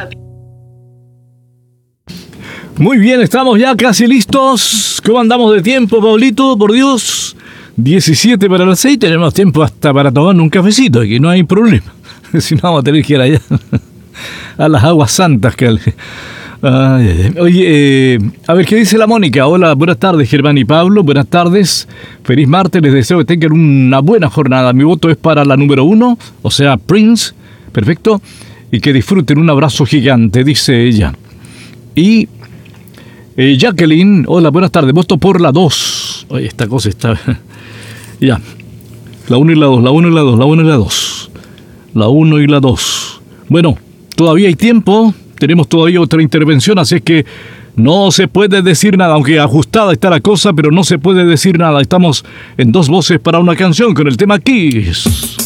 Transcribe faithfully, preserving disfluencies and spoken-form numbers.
Muy bien, estamos ya casi listos. ¿Cómo andamos de tiempo, Pablito? Por Dios, diecisiete para las seis. Tenemos tiempo hasta para tomar un cafecito, aquí no hay problema. Si no, vamos a tener que ir allá a las aguas santas. Que... Ay, ay, ay. Oye, eh, a ver, ¿qué dice la Mónica? Hola, buenas tardes, Germán y Pablo. Buenas tardes. Feliz martes. Les deseo que tengan una buena jornada. Mi voto es para la número uno, o sea, Prince. Perfecto. Y que disfruten. Un abrazo gigante, dice ella. Y... Eh, Jacqueline, hola, buenas tardes. Voto por la dos. Oye, esta cosa está... ya. La uno y la dos, la uno y la dos, la uno y la dos. La uno y la dos. Bueno, todavía hay tiempo. Tenemos todavía otra intervención, así es que no se puede decir nada, aunque ajustada está la cosa, pero no se puede decir nada. Estamos en dos voces para una canción con el tema Kiss.